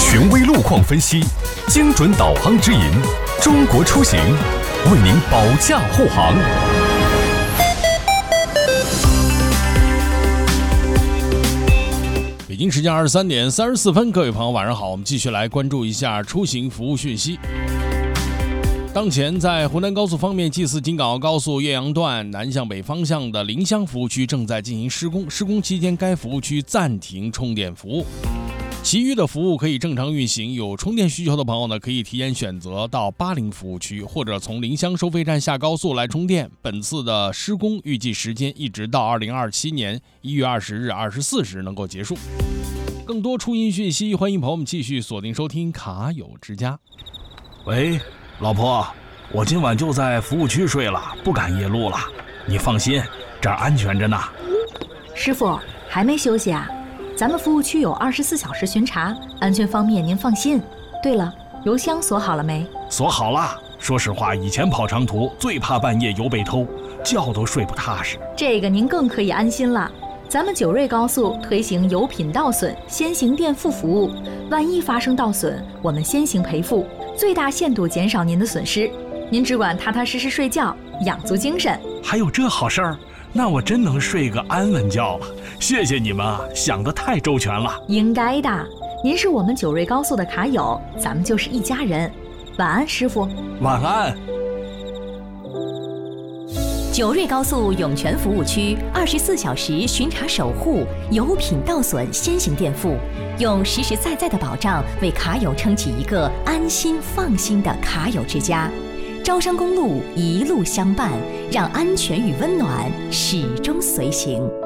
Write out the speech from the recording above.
权威路况分析，精准导航指引，中国出行为您保驾护航。 北京时间23点34分，各位朋友晚上好，我们继续来关注一下出行服务讯息。当前在湖南高速方面，G4京港澳高速岳阳段南向北方向的临湘服务区正在进行施工，施工期间该服务区暂停充电服务。其余的服务可以正常运行，有充电需求的朋友呢，可以提前选择到80服务区，或者从临湘收费站下高速来充电。本次的施工预计时间一直到2027年1月20日24时能够结束。更多出行讯息，欢迎朋友们继续锁定收听卡友之家。 喂，老婆，我今晚就在服务区睡了，不赶夜路了。你放心，这儿安全着呢。 师傅，还没休息啊？咱们服务区有24小时巡查，安全方面您放心。对了，油箱锁好了没？ 锁好了。说实话，以前跑长途最怕半夜油被偷，觉都睡不踏实。 这个您更可以安心了。咱们九瑞高速推行油品倒损先行垫付服务，万一发生倒损，我们先行赔付，最大限度减少您的损失。您只管踏踏实实睡觉，养足精神。 还有这好事儿？那我真能睡个安稳觉了。谢谢你们啊，想得太周全了。 应该的，您是我们九瑞高速的卡友，咱们就是一家人。晚安，师傅。 晚安。 九瑞高速涌泉服务区24小时巡查守护，油品倒损先行垫付，用实实在在的保障为卡友撑起一个安心放心的卡友之家。招商公路一路相伴，让安全与温暖始终随行。